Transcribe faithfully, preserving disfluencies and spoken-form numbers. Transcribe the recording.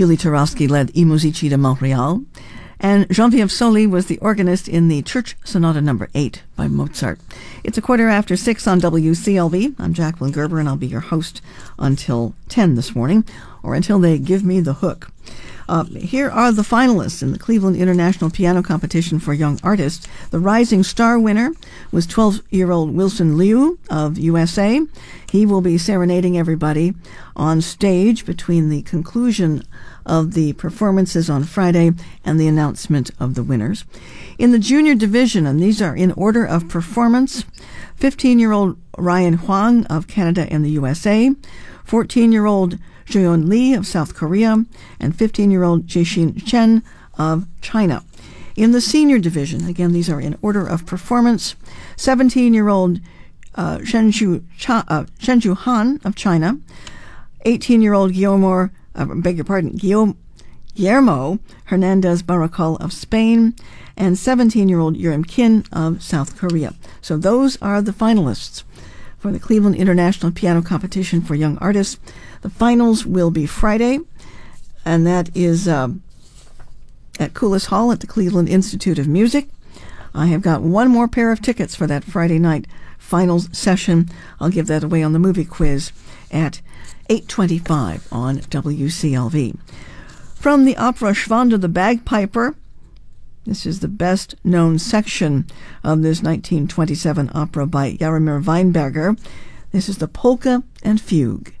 Yuli Tarowski led I Musici de Montréal, and Geneviève Soli was the organist in the Church Sonata Number eight by Mozart. It's a quarter after six on W C L V. I'm Jacqueline Gerber, and I'll be your host until ten this morning, or until they give me the hook. Uh, here are the finalists in the Cleveland International Piano Competition for Young Artists. The Rising Star winner was twelve-year-old Wilson Liu of U S A. He will be serenading everybody on stage between the conclusion of the performances on Friday and the announcement of the winners. In the junior division, and these are in order of performance, fifteen-year-old Ryan Huang of Canada and the U S A, fourteen-year-old Jeon Lee of South Korea, and fifteen-year-old Jixin Chen of China. In the senior division, again, these are in order of performance, seventeen-year-old uh, Shenju, Cha, uh, Shenju Han of China, eighteen-year-old Guillermo, uh, beg your pardon, Guillermo, Guillermo Hernandez Baracol of Spain, and seventeen-year-old Yurim Kim of South Korea. So those are the finalists for the Cleveland International Piano Competition for Young Artists. The finals will be Friday, and that is uh, at Coulis Hall at the Cleveland Institute of Music. I have got one more pair of tickets for that Friday night finals session. I'll give that away on the movie quiz at eight twenty-five on W C L V. From the opera Schwander the Bagpiper, this is the best-known section of this nineteen twenty-seven opera by Jaromir Weinberger. This is the Polka and Fugue.